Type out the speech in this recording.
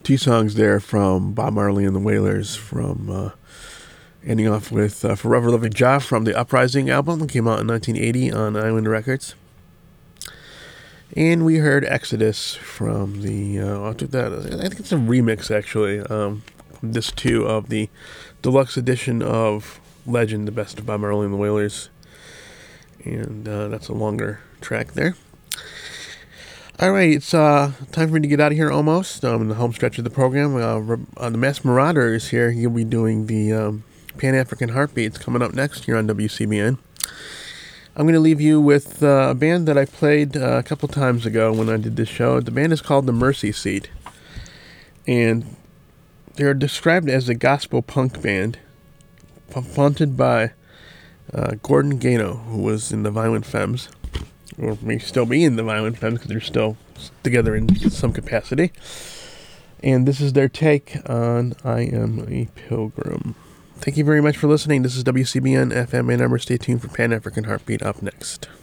Two songs there from Bob Marley and the Wailers, ending off with Forever Loving Jah from the Uprising album that came out in 1980 on Island Records. And we heard Exodus from I think it's a remix actually, disc 2 of the deluxe edition of Legend, the best of Bob Marley and the Wailers. And that's a longer track there. Alright, it's time for me to get out of here almost. In the home stretch of the program. The Masked Marauder is here. He'll be doing the Pan-African Heartbeats coming up next here on WCBN. I'm going to leave you with a band that I played a couple times ago when I did this show. The band is called The Mercy Seat. And they're described as a gospel punk band fronted by Gordon Gano, who was in the Violent Femmes, or may still be in the Violent Femmes because they're still together in some capacity. And this is their take on I Am a Pilgrim. Thank you very much for listening. This is WCBN FM Ann Arbor. Stay tuned for Pan-African Heartbeat up next.